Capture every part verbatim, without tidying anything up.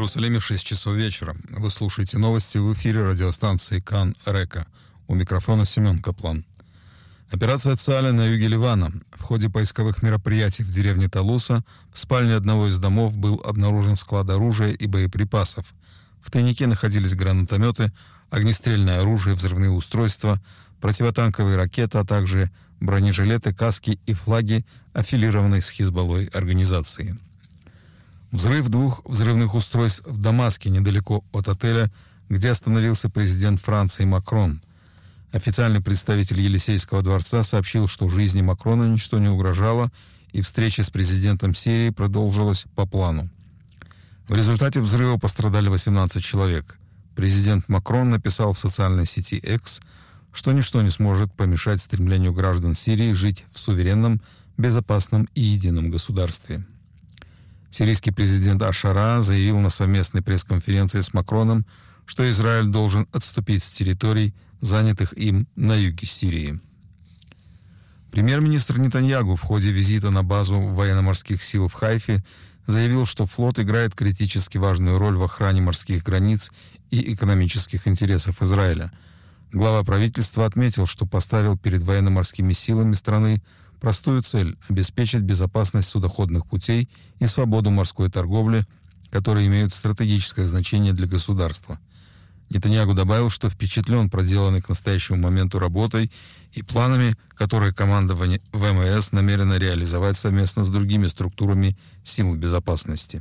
Иерусалиме шесть часов вечера. Вы слушаете новости в эфире радиостанции Кан Река. У микрофона Семен Каплан. Операция Цаля на юге Ливана. В ходе поисковых мероприятий в деревне Талуса в спальне одного из домов был обнаружен склад оружия и боеприпасов. В тайнике находились гранатометы, огнестрельное оружие, взрывные устройства, противотанковые ракеты, а также бронежилеты, каски и флаги аффилированной с Хизбаллой организации. Взрыв двух взрывных устройств в Дамаске, недалеко от отеля, где остановился президент Франции Макрон. Официальный представитель Елисейского дворца сообщил, что жизни Макрона ничто не угрожало, и встреча с президентом Сирии продолжилась по плану. В результате взрыва пострадали восемнадцать человек. Президент Макрон написал в социальной сети X, что ничто не сможет помешать стремлению граждан Сирии жить в суверенном, безопасном и едином государстве. Сирийский президент Ашара заявил на совместной пресс-конференции с Макроном, что Израиль должен отступить с территорий, занятых им на юге Сирии. Премьер-министр Нетаньягу в ходе визита на базу военно-морских сил в Хайфе заявил, что флот играет критически важную роль в охране морских границ и экономических интересов Израиля. Глава правительства отметил, что поставил перед военно-морскими силами страны простую цель – обеспечить безопасность судоходных путей и свободу морской торговли, которые имеют стратегическое значение для государства. Нетаньягу добавил, что впечатлен проделанной к настоящему моменту работой и планами, которые командование ВМС намерено реализовать совместно с другими структурами сил безопасности.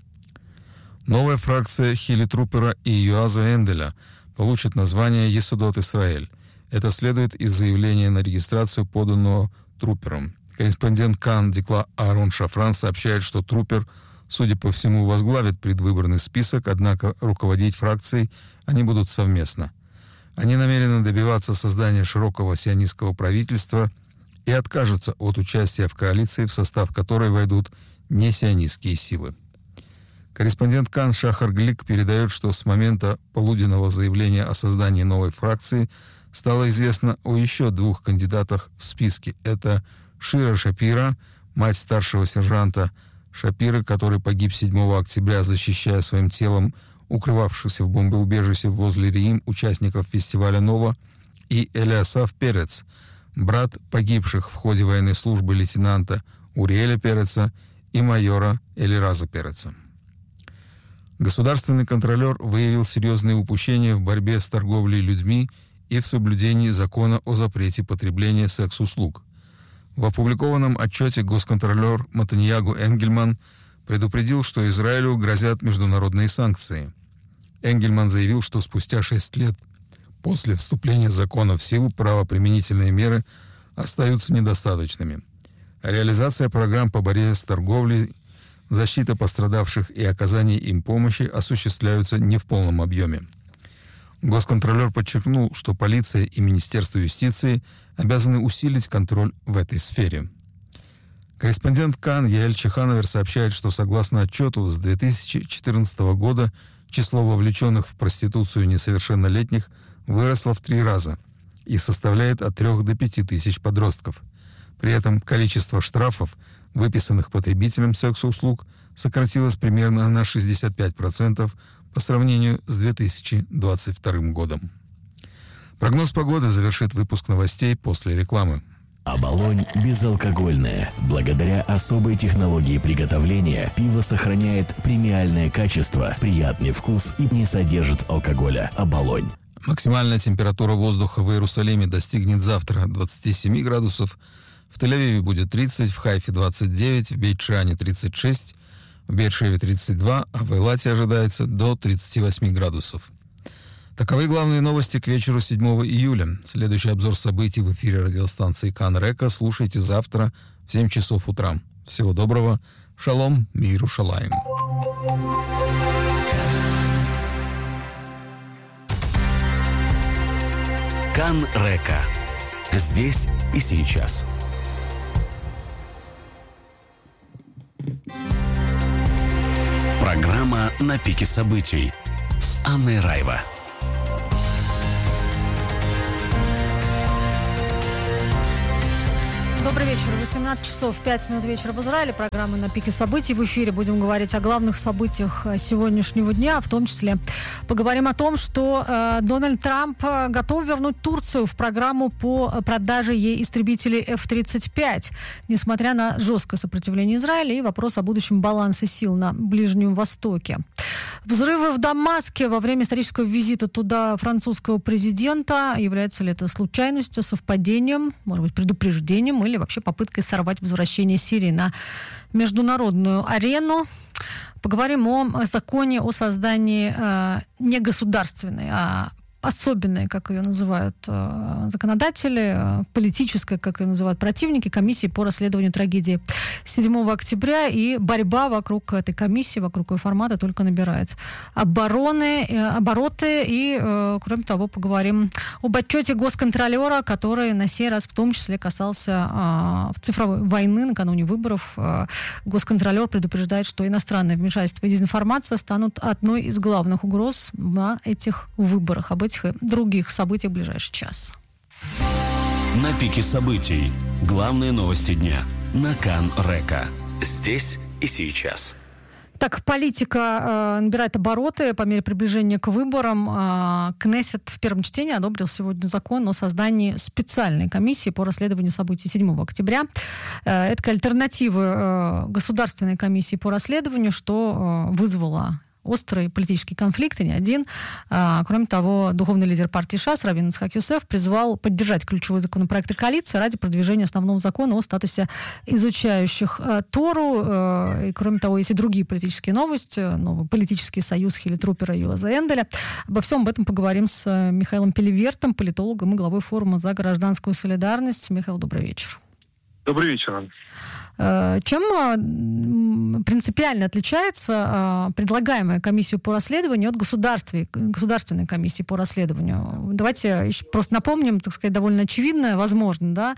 Новая фракция Хили Трупера и Юаза Энделя получит название «Есудот Исраэль». Это следует из заявления на регистрацию, поданного Трупером. Корреспондент Кан Дикла Аарон Шафран сообщает, что Трупер, судя по всему, возглавит предвыборный список, однако руководить фракцией они будут совместно. Они намерены добиваться создания широкого сионистского правительства и откажутся от участия в коалиции, в состав которой войдут несионистские силы. Корреспондент Кан Шахар Глик передает, что с момента полуденного заявления о создании новой фракции стало известно о еще двух кандидатах в списке. Это Шира Шапира, мать старшего сержанта Шапира, который погиб седьмого октября, защищая своим телом укрывавшихся в бомбоубежище возле Риим участников фестиваля «Нова», и Элиасав Перец, брат погибших в ходе военной службы лейтенанта Уриэля Переца и майора Элираза Переца. Государственный контролер выявил серьезные упущения в борьбе с торговлей людьми и в соблюдении закона о запрете потребления секс-услуг. В опубликованном отчете госконтролер Матаньягу Энгельман предупредил, что Израилю грозят международные санкции. Энгельман заявил, что спустя шесть лет после вступления закона в силу правоприменительные меры остаются недостаточными. Реализация программ по борьбе с торговлей, защита пострадавших и оказание им помощи осуществляются не в полном объеме. Госконтролер подчеркнул, что полиция и Министерство юстиции обязаны усилить контроль в этой сфере. Корреспондент Кан Яэль Чехановер сообщает, что согласно отчету с две тысячи четырнадцатого года число вовлеченных в проституцию несовершеннолетних выросло в три раза и составляет от трех до пяти тысяч подростков. При этом количество штрафов, выписанных потребителям секс-услуг, сократилось примерно на шестьдесят пять процентов по сравнению с две тысячи двадцать вторым годом. Прогноз погоды завершит выпуск новостей после рекламы. Оболонь безалкогольное. Благодаря особой технологии приготовления пиво сохраняет премиальное качество, приятный вкус и не содержит алкоголя. Оболонь. Максимальная температура воздуха в Иерусалиме достигнет завтра двадцати семи градусов, в Тель-Авиве будет тридцать, в Хайфе двадцать девять, в Бейт-Шане тридцать шесть, в Беэр-Шеве тридцать два, а в Эйлате ожидается до тридцати восьми градусов. Таковы главные новости к вечеру седьмого июля. Следующий обзор событий в эфире радиостанции Кан Река слушайте завтра в семь часов утра. Всего доброго. Шалом, мир Иерушалаим. Кан Река. Здесь и сейчас. Программа «На пике событий» с Анной Райва. Добрый вечер. восемнадцать часов пять минут вечера в Израиле. Программа «На пике событий». В эфире будем говорить о главных событиях сегодняшнего дня. В том числе поговорим о том, что э, Дональд Трамп готов вернуть Турцию в программу по продаже ей истребителей эф тридцать пять, несмотря на жесткое сопротивление Израиля, и вопрос о будущем балансе сил на Ближнем Востоке. Взрывы в Дамаске во время исторического визита туда французского президента. Является ли это случайностью, совпадением, может быть, предупреждением или вообще попыткой сорвать возвращение Сирии на международную арену? Поговорим о законе о создании э, негосударственной, а особенной, как ее называют э, законодатели, э, политической, как ее называют противники, комиссии по расследованию трагедии седьмого октября. И борьба вокруг этой комиссии, вокруг ее формата только набирает обороны, э, обороты. И, э, кроме того, поговорим об отчете госконтролера, который на сей раз в том числе касался э, цифровой войны накануне выборов. Э, госконтролер предупреждает, что иностранное вмешательство и дезинформация станут одной из главных угроз на этих выборах. Об этих и других событиях в ближайший час. На пике событий. Главные новости дня. На Кан-Река. Здесь и сейчас. Так, политика э, набирает обороты по мере приближения к выборам. Э, Кнессет в первом чтении одобрил сегодня закон о создании специальной комиссии по расследованию событий седьмого октября. Э, это альтернатива э, государственной комиссии по расследованию, что э, вызвало острые политические конфликты, не один. А, кроме того, духовный лидер партии ШАС Равин Ицхак Йосеф призвал поддержать ключевые законопроекты коалиции ради продвижения основного закона о статусе изучающих а, Тору. А, и, кроме того, есть и другие политические новости. Новый политический союз Хилли Трупера и Юаза Энделя. Обо всем об этом поговорим с Михаилом Пелевертом, политологом и главой форума за гражданскую солидарность. Михаил, добрый вечер. Добрый вечер. Чем принципиально отличается предлагаемая комиссия по расследованию от государственной, государственной комиссии по расследованию? Давайте просто напомним, так сказать, довольно очевидное, возможно, да,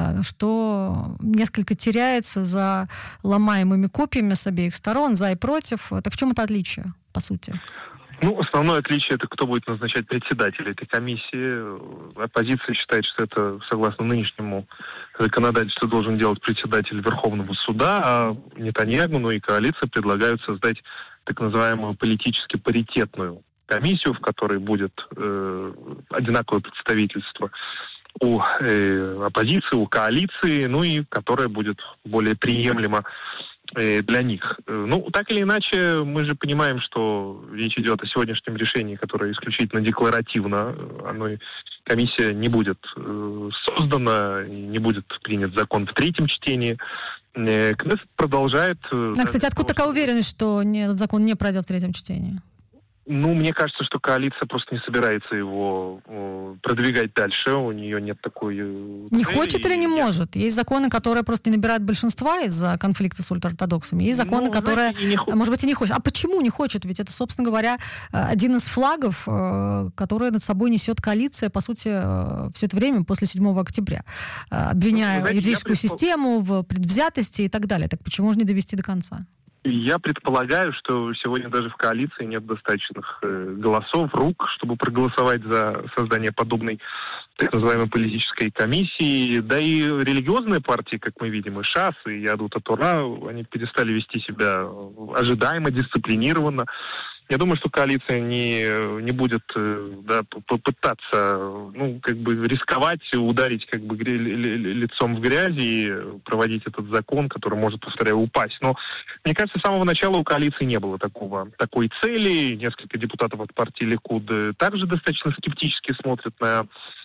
что несколько теряется за ломаемыми копьями с обеих сторон, за и против. Так в чем это отличие, по сути? Ну, основное отличие — это кто будет назначать председателя этой комиссии. Оппозиция считает, что это, согласно нынешнему законодательству, должен делать председатель Верховного суда, а Нетаньяху, ну и коалиция предлагают создать так называемую политически паритетную комиссию, в которой будет э, одинаковое представительство у э, оппозиции, у коалиции, ну и которая будет более приемлема для них. Ну, так или иначе, мы же понимаем, что речь идет о сегодняшнем решении, которое исключительно декларативно. Оно, комиссия не будет э, создана, не будет принят закон в третьем чтении. Кнессет продолжает... А, кстати, откуда такая уверенность, что не, этот закон не пройдет в третьем чтении? Ну, мне кажется, что коалиция просто не собирается его э, продвигать дальше. У нее нет такой... Э, не цели. хочет или не Я... может? Есть законы, которые просто не набирают большинства из-за конфликта с ультраортодоксами. Есть законы, ну, которые, знаете, не... может быть, и не хочет. А почему не хочет? Ведь это, собственно говоря, один из флагов, э, который над собой несет коалиция, по сути, э, все это время после седьмого октября. Э, обвиняя ну, знаете, юридическую предпол... систему в предвзятости и так далее. Так почему же не довести до конца? Я предполагаю, что сегодня даже в коалиции нет достаточных э, голосов, рук, чтобы проголосовать за создание подобной так называемой политической комиссии. Да и религиозные партии, как мы видим, и ШАС, и Ядут а-Тора, они перестали вести себя ожидаемо, дисциплинированно. Я думаю, что коалиция не, не будет да, попытаться ну, как бы рисковать, ударить как бы лицом в грязь и проводить этот закон, который может, повторяю, упасть. Но мне кажется, с самого начала у коалиции не было такого, такой цели. Несколько депутатов от партии Ликуд также достаточно скептически смотрят на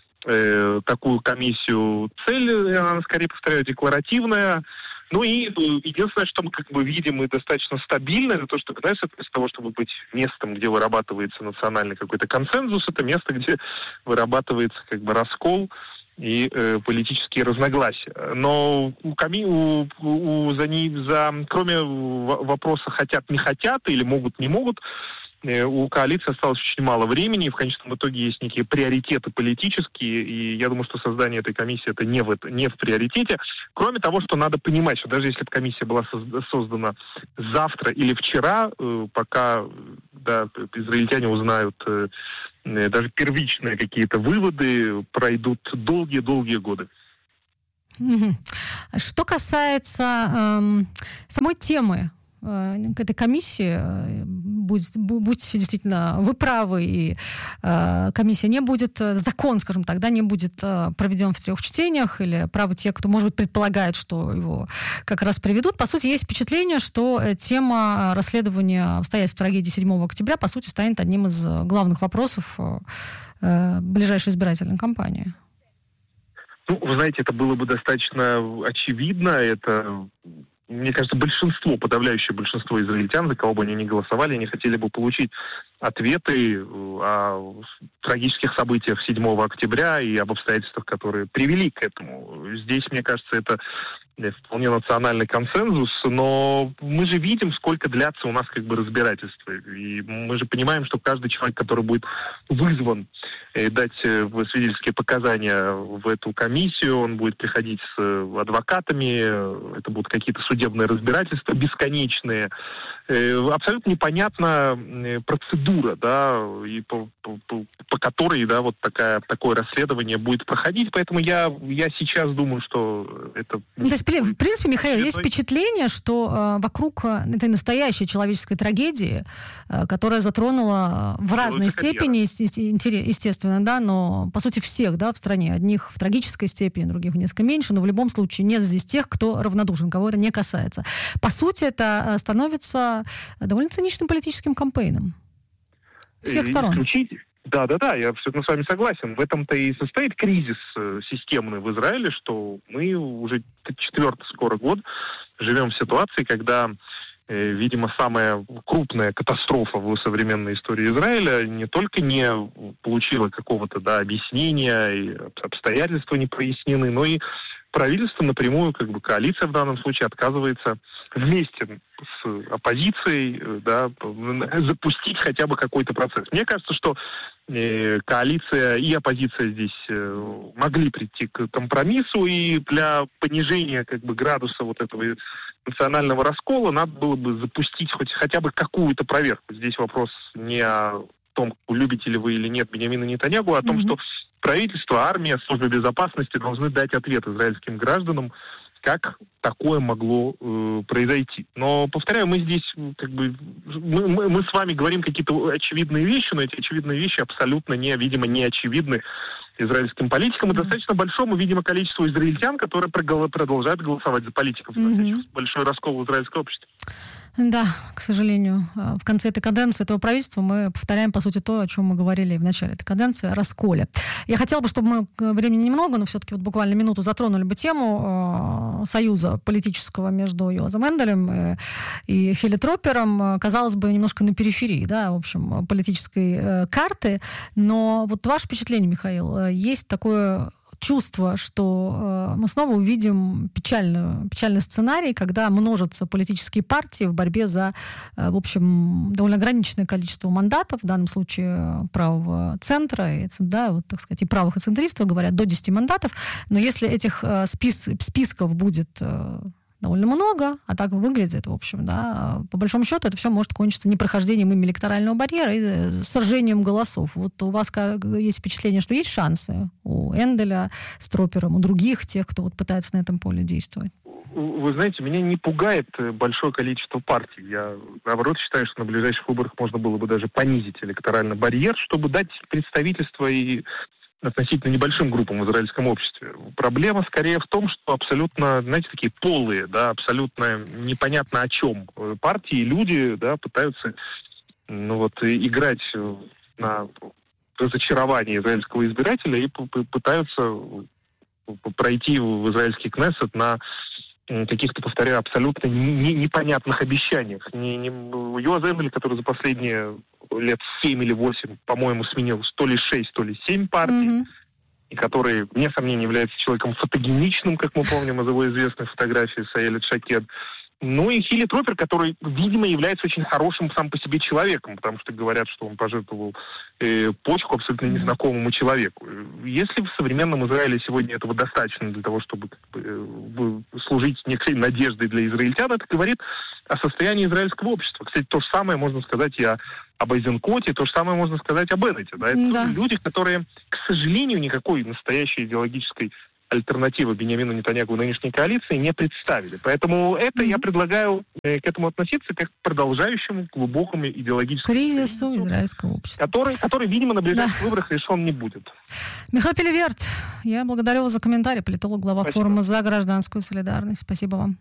э, такую комиссию. Цель, она скорее, повторяю, декларативная. Ну и единственное, что мы как бы видим и достаточно стабильно, это то, что Кнессет, вместо того, чтобы быть местом, где вырабатывается национальный какой-то консенсус, это место, где вырабатывается как бы раскол и э, политические разногласия. Но у, коми, у, у, за, не, за, кроме вопроса хотят, не хотят или могут, не могут, у коалиции осталось очень мало времени, и в конечном итоге есть некие приоритеты политические, и я думаю, что создание этой комиссии это не в, не в приоритете. Кроме того, что надо понимать, что даже если бы комиссия была создана завтра или вчера, пока да, израильтяне узнают даже первичные какие-то выводы, пройдут долгие-долгие годы. Что касается эм, самой темы к этой комиссии, будь, будьте действительно вы правы, и э, комиссия не будет, закон, скажем так, да, не будет э, проведен в трех чтениях, или правы те, кто, может быть, предполагает, что его как раз приведут. По сути, есть впечатление, что тема расследования обстоятельств трагедии седьмого октября, по сути, станет одним из главных вопросов э, ближайшей избирательной кампании. Ну, вы знаете, это было бы достаточно очевидно, это... Мне кажется, большинство, подавляющее большинство израильтян, за кого бы они ни голосовали, они хотели бы получить ответы о трагических событиях седьмого октября и об обстоятельствах, которые привели к этому. Здесь, мне кажется, это вполне национальный консенсус, но мы же видим, сколько длятся у нас как бы разбирательства. И мы же понимаем, что каждый человек, который будет вызван э, дать э, свидетельские показания в эту комиссию, он будет приходить с э, адвокатами, э, это будут какие-то судебные разбирательства бесконечные. Э, абсолютно непонятна э, процедура, да, и по, по, по, по которой, да, вот такая, такое расследование будет проходить. Поэтому я, я сейчас думаю, что это... То есть, в принципе, Михаил, есть впечатление, что э, вокруг этой настоящей человеческой трагедии, э, которая затронула в разной степени, естественно, да, но, по сути, всех, да, в стране. Одних в трагической степени, других в несколько меньше, но в любом случае нет здесь тех, кто равнодушен, кого это не касается. По сути, это становится довольно циничным политическим кампейном всех сторон. Исключить... Да, да, да, я абсолютно с вами согласен. В этом-то и состоит кризис системный в Израиле, что мы уже четвертый скоро год живем в ситуации, когда, э, видимо, самая крупная катастрофа в современной истории Израиля не только не получила какого-то, да, объяснения, и обстоятельства не прояснены, но и правительство напрямую, как бы коалиция в данном случае, отказывается вместе с оппозицией, да, запустить хотя бы какой-то процесс. Мне кажется, что э, коалиция и оппозиция здесь э, могли прийти к компромиссу, и для понижения как бы градуса вот этого национального раскола надо было бы запустить хоть хотя бы какую-то проверку. Здесь вопрос не о том, любите ли вы или нет Биньямина Нетаньяху, а о том, mm-hmm. что правительство, армия, служба безопасности должны дать ответ израильским гражданам, как такое могло э, произойти. Но, повторяю, мы здесь как бы мы, мы, мы с вами говорим какие-то очевидные вещи, но эти очевидные вещи абсолютно не, видимо, не очевидны израильским политикам и mm-hmm. достаточно большому, видимо, количеству израильтян, которые продолжают голосовать за политиков. Mm-hmm. Большой раскол в израильском обществе. Да, к сожалению, в конце этой каденции этого правительства мы повторяем, по сути, то, о чем мы говорили в начале этой каденции, о расколе. Я хотела бы, чтобы мы, времени немного, но все-таки вот буквально минуту затронули бы тему э, союза политического между Йоазом Энделем и, и Хилли Тропером. Казалось бы, немножко на периферии, да, в общем, политической э, карты. Но вот ваше впечатление, Михаил, есть такое... чувство, что э, мы снова увидим печальный, печальный сценарий, когда множатся политические партии в борьбе за, э, в общем, довольно ограниченное количество мандатов, в данном случае правого центра, и, да, вот, так сказать, и правых, и центристов, говорят, до десяти мандатов. Но если этих э, спис, списков будет... Э, довольно много, а так выглядит, в общем, да, по большому счету это все может кончиться непрохождением им электорального барьера и сожжением голосов. Вот у вас есть впечатление, что есть шансы у Энделя с Тропером, у других, тех, кто вот пытается на этом поле действовать? Вы знаете, меня не пугает большое количество партий. Я, наоборот, считаю, что на ближайших выборах можно было бы даже понизить электоральный барьер, чтобы дать представительство и относительно небольшим группам в израильском обществе. Проблема скорее в том, что абсолютно, знаете, такие полые, да, абсолютно непонятно о чем партии, люди, да, пытаются, ну вот, играть на разочарование израильского избирателя и пытаются пройти в израильский Кнессет на каких-то, повторяю, абсолютно не, непонятных обещаниях. Не, не, Йоаз Эндель, который за последние лет семь или восемь, по-моему, сменил то ли шесть, то ли семь партий, mm-hmm. и который, вне сомнения, является человеком фотогеничным, как мы помним из его известной фотографии с Аэлит Шакед. Ну и Хилли Тропер, который, видимо, является очень хорошим сам по себе человеком, потому что говорят, что он пожертвовал э, почку абсолютно незнакомому человеку. Если в современном Израиле сегодня этого достаточно для того, чтобы как бы, э, служить некой надеждой для израильтян, это говорит о состоянии израильского общества. Кстати, то же самое можно сказать и о, об Айзенкоте, то же самое можно сказать об Беннете. Да? Это да. люди, которые, к сожалению, никакой настоящей идеологической альтернативы Биньямину Нетаньяху в нынешней коалиции не представили. Поэтому это mm-hmm. я предлагаю э, к этому относиться как к продолжающему глубокому идеологическому кризису израильского общества, который, который, видимо, на ближайших да. выборах решен не будет. Михаил Пелеверт, я благодарю вас за комментарий. Политолог, глава Спасибо. Форума за гражданскую солидарность. Спасибо вам.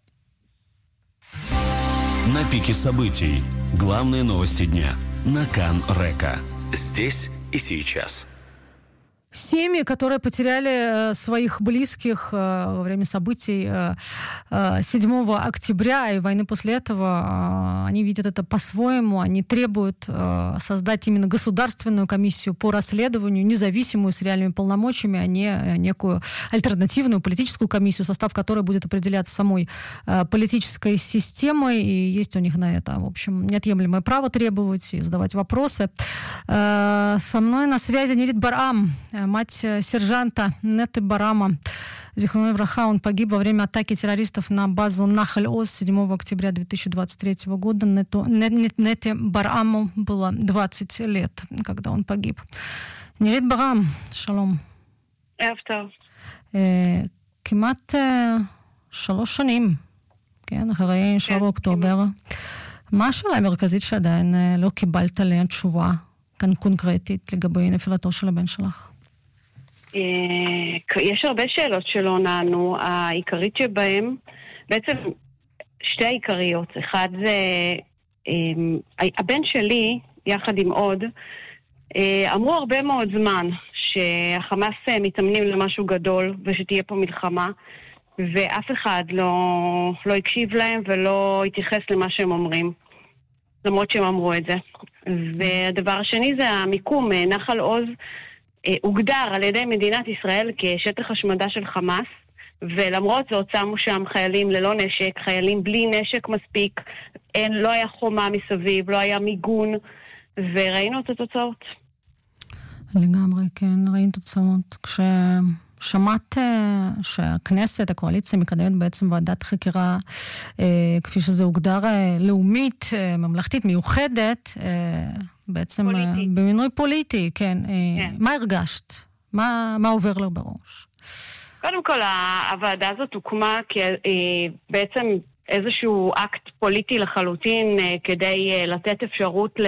На пике событий. Главные новости дня. На Кан-Река. Здесь и сейчас. Семьи, которые потеряли э, своих близких э, во время событий э, э, седьмого октября и войны после этого, э, они видят это по-своему, они требуют э, создать именно государственную комиссию по расследованию, независимую, с реальными полномочиями, а не некую альтернативную политическую комиссию, состав которой будет определяться самой э, политической системой, и есть у них на это, в общем, неотъемлемое право требовать и задавать вопросы. Э, со мной на связи Нирит Барам, мать сержанта Неты Барама. Зихроной враха, он погиб во время атаки террористов на базу Нахаль-Оз седьмого октября две тысячи двадцать третьего года. Нету, Нете Бараму было двадцать лет, когда он погиб. Нирит Барам, шалом. ערב טוב. כמעט שלוש שנים, כן, אחרי שבעה באוקטובר. מה השאלה המרכזית שעדיין לא קיבלת עליה תשובה כאן קונקרטית לגבי נפילתו של הבן שלך? יש הרבה שאלות שלא נענו. העיקרית שבהם, בעצם שתי העיקריות. אחד זה, הבן שלי, יחד עם עוד, אמרו הרבה מאוד זמן שהחמאס מתאמנים למשהו גדול ושתהיה פה מלחמה, ואף אחד לא, לא הקשיב להם ולא התייחס למה שהם אומרים, למרות שהם אמרו את זה. והדבר השני זה המיקום. נחל עוז הוגדר על ידי מדינת ישראל כשטח השמדה של חמאס, ולמרות זאת שמו שם חיילים ללא נשק, חיילים בלי נשק מספיק, אין, לא היה חומה מסביב, לא היה מיגון, וראינו את התוצאות. לגמרי, כן, ראינו תוצאות. כששמעת שהכנסת, הקואליציה, מקדמת בעצם ועדת חקירה, כפי שזה הוגדר, לאומית, ממלכתית, מיוחדת, בעצם פוליטי. במינוי פוליטי, כן. כן. מה הרגשת? מה, מה עובר לו בראש? קודם כל, הוועדה הזאת הוקמה בעצם איזשהו אקט פוליטי לחלוטין, כדי לתת אפשרות ל...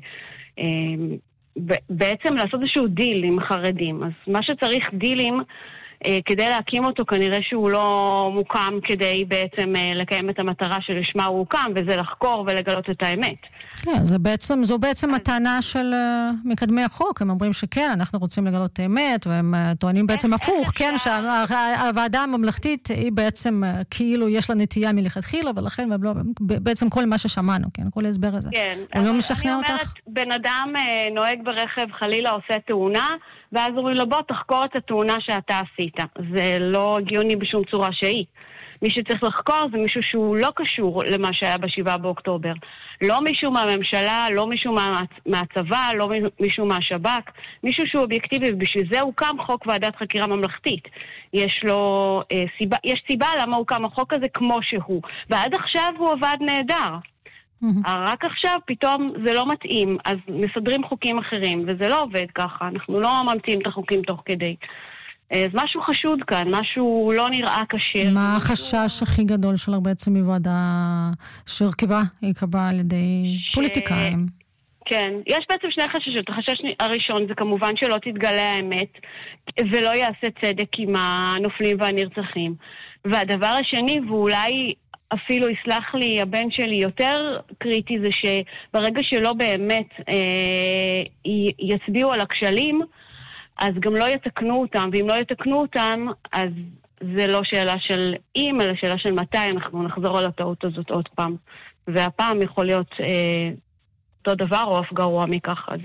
בעצם לעשות איזשהו דיל עם חרדים. אז מה שצריך דילים, כדי להקים אותו, כנראה שהוא לא מוקם כדי בעצם לקיים את המטרה שלשמה הוא הוקם, וזה לחקור ולגלות את האמת. כן, זה בעצם, זו בעצם הטענה של מקדמי החוק. הם אומרים שכן, אנחנו רוצים לגלות את האמת, והם טוענים בעצם הפוך, כן, שהוועדה הממלכתית היא בעצם כאילו יש לה נטייה מלכתחילה, ולכן בעצם כל מה ששמענו, כן, כל ההסבר הזה. כן, הוא לא משכנע אותך? אני אומרת, בן אדם נוהג ברכב, חלילה עושה תאונה, ואז אומרים לו, בוא תחקור את התאונה שאתה עשית. זה לא הגיוני בשום צורה שהיא. מי שצריך לחקור זה מישהו שהוא לא קשור למה שהיה בשבעה באוקטובר. לא מישהו מהממשלה, לא מישהו מה, מהצבא, לא מישהו מהשב"כ, מישהו שהוא אובייקטיבי, ובשביל זה הוקם חוק ועדת חקירה ממלכתית. יש לו אה, סיבה, יש סיבה למה הוקם החוק הזה כמו שהוא. ועד עכשיו הוא עבד נהדר. רק עכשיו פתאום זה לא מתאים, אז מסדרים חוקים אחרים, וזה לא עובד ככה, אנחנו לא ממציאים את החוקים תוך כדי. אז משהו חשוד כאן, משהו לא נראה קשר. מה החשש הכי גדול שלך בעצם מוועדה שהרכבה, יקבע על ידי פוליטיקאים? כן, יש בעצם שני חששות. החשש הראשון זה כמובן שלא תתגלה האמת, ולא יעשה צדק עם הנופלים והנרצחים. והדבר השני, ואולי אפילו יסלח לי הבן שלי יותר קריטי, זה שברגע שלא באמת אה, יצביעו על הכשלים, אז גם לא יתקנו אותם, ואם לא יתקנו אותם, אז זה לא שאלה של אם, אלא שאלה של מתי אנחנו נחזור על הטעות הזאת עוד פעם. והפעם יכול להיות אה, אותו דבר או אף גרוע מכך, אז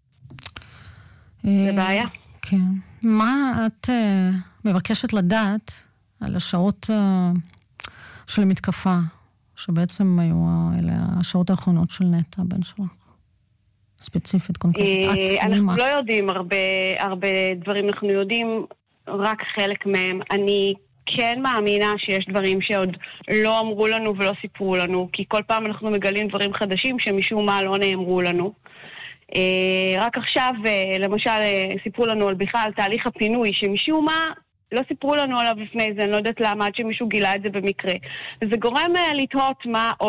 זה בעיה. כן. מה את אה, מבקשת לדעת על השעות אה, של המתקפה, שבעצם היו אלה השעות האחרונות של נטע, הבן שלך? ספציפית, קונקרטית. אנחנו לא יודעים הרבה, הרבה דברים, אנחנו יודעים רק חלק מהם. אני כן מאמינה שיש דברים שעוד לא אמרו לנו ולא סיפרו לנו, כי כל פעם אנחנו מגלים דברים חדשים שמשום מה לא נאמרו לנו. רק עכשיו, למשל, סיפרו לנו על בכלל תהליך הפינוי, שמשום מה לא סיפרו לנו עליו לפני זה, אני לא יודעת למה, עד שמישהו גילה את זה במקרה. וזה גורם לתהות מה